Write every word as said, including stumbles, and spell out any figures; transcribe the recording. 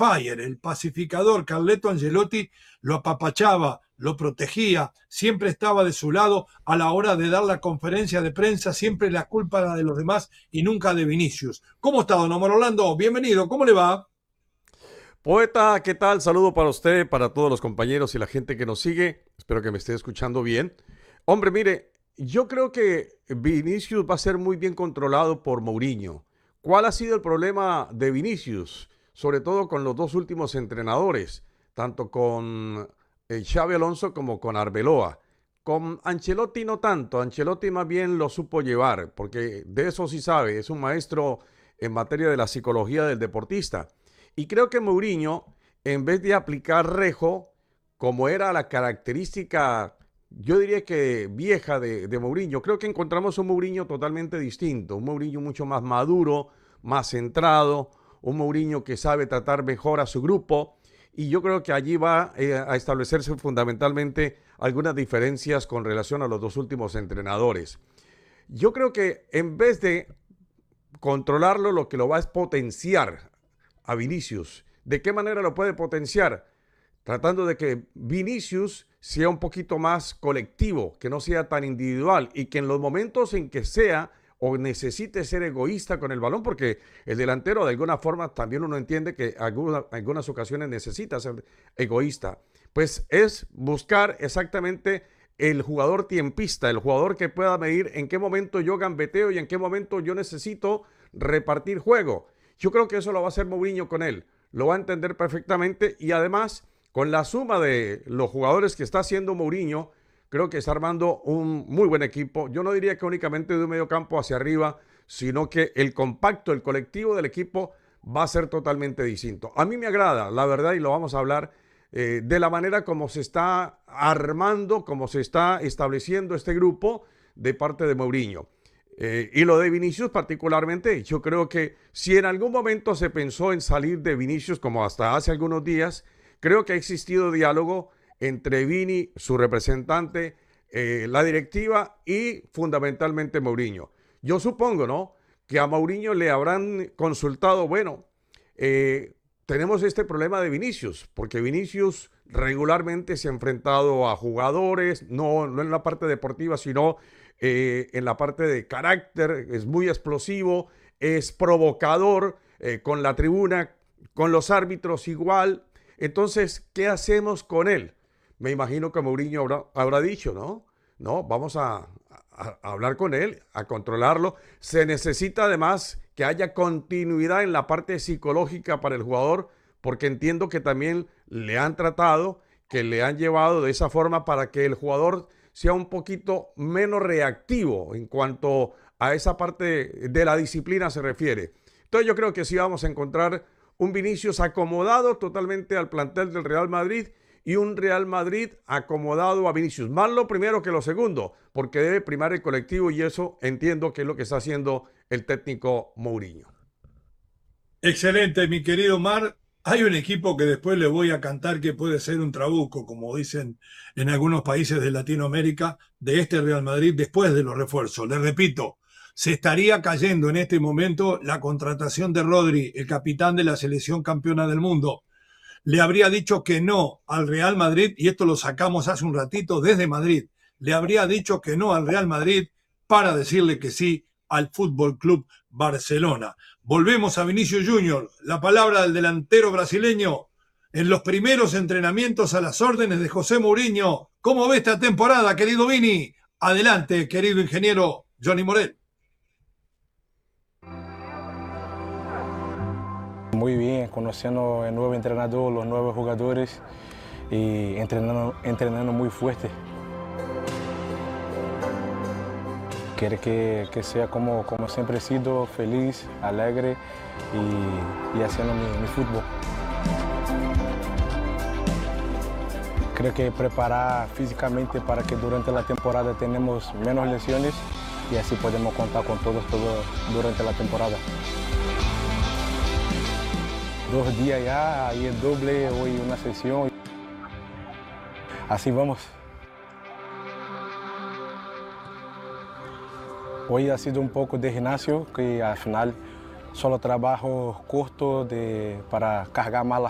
pacifier, el pacificador Carleto Ancelotti lo apapachaba, lo protegía, siempre estaba de su lado a la hora de dar la conferencia de prensa, siempre la culpa era de los demás y nunca de Vinicius. ¿Cómo está, don Omar Orlando? Bienvenido, ¿cómo le va? Poeta, ¿qué tal? Saludo para usted, para todos los compañeros y la gente que nos sigue. Espero que me esté escuchando bien. Hombre, mire, yo creo que Vinicius va a ser muy bien controlado por Mourinho. ¿Cuál ha sido el problema de Vinicius? Sobre todo con los dos últimos entrenadores, tanto con eh, Xabi Alonso como con Arbeloa. Con Ancelotti no tanto, Ancelotti más bien lo supo llevar, porque de eso sí sabe, es un maestro en materia de la psicología del deportista. Y creo que Mourinho, en vez de aplicar rejo, como era la característica, yo diría que vieja de, de Mourinho, creo que encontramos un Mourinho totalmente distinto, un Mourinho mucho más maduro, más centrado, un Mourinho que sabe tratar mejor a su grupo, y yo creo que allí va eh, a establecerse fundamentalmente algunas diferencias con relación a los dos últimos entrenadores. Yo creo que en vez de controlarlo, lo que lo va es potenciar a Vinicius. ¿De qué manera lo puede potenciar? Tratando de que Vinicius sea un poquito más colectivo, que no sea tan individual y que en los momentos en que sea o necesite ser egoísta con el balón, porque el delantero de alguna forma también uno entiende que alguna, algunas ocasiones necesita ser egoísta, pues es buscar exactamente el jugador tiempista, el jugador que pueda medir en qué momento yo gambeteo y en qué momento yo necesito repartir juego. Yo creo que eso lo va a hacer Mourinho con él, lo va a entender perfectamente y además con la suma de los jugadores que está haciendo Mourinho, creo que está armando un muy buen equipo. Yo no diría que únicamente de un medio campo hacia arriba, sino que el compacto, el colectivo del equipo va a ser totalmente distinto. A mí me agrada, la verdad, y lo vamos a hablar, eh, de la manera como se está armando, como se está estableciendo este grupo de parte de Mourinho. Eh, y lo de Vinicius particularmente, yo creo que si en algún momento se pensó en salir de Vinicius, como hasta hace algunos días, creo que ha existido diálogo entre Vini, su representante, eh, la directiva y fundamentalmente Mourinho. Yo supongo, ¿no?, que a Mourinho le habrán consultado, bueno, eh, tenemos este problema de Vinicius, porque Vinicius regularmente se ha enfrentado a jugadores, no, no en la parte deportiva, sino eh, en la parte de carácter, es muy explosivo, es provocador eh, con la tribuna, con los árbitros igual. Entonces, ¿qué hacemos con él? Me imagino que Mourinho habrá, habrá dicho, ¿no? No, vamos a, a, a hablar con él, a controlarlo. Se necesita además que haya continuidad en la parte psicológica para el jugador, porque entiendo que también le han tratado, que le han llevado de esa forma para que el jugador sea un poquito menos reactivo en cuanto a esa parte de la disciplina se refiere. Entonces yo creo que sí vamos a encontrar un Vinicius acomodado totalmente al plantel del Real Madrid y un Real Madrid acomodado a Vinicius. Más lo primero que lo segundo, porque debe primar el colectivo y eso entiendo que es lo que está haciendo el técnico Mourinho. Excelente, mi querido Omar. Hay un equipo que después le voy a cantar que puede ser un trabuco, como dicen en algunos países de Latinoamérica, de este Real Madrid después de los refuerzos. Le repito, se estaría cayendo en este momento la contratación de Rodri, el capitán de la selección campeona del mundo. Le habría dicho que no al Real Madrid, y esto lo sacamos hace un ratito desde Madrid, le habría dicho que no al Real Madrid para decirle que sí al Fútbol Club Barcelona. Volvemos a Vinicius Junior, la palabra del delantero brasileño en los primeros entrenamientos a las órdenes de José Mourinho. ¿Cómo ve esta temporada, querido Vini? Adelante, querido ingeniero Johnny Morel. Muy bien, conociendo el nuevo entrenador, los nuevos jugadores y entrenando, entrenando muy fuerte. Quiere que, que sea como, como siempre he sido, feliz, alegre y, y haciendo mi, mi fútbol. Creo que preparar físicamente para que durante la temporada tenemos menos lesiones y así podemos contar con todos todo durante la temporada. Dos días ya, ahí el doble, hoy una sesión. Así vamos. Hoy ha sido un poco de gimnasio, que al final solo trabajo corto de, para cargar más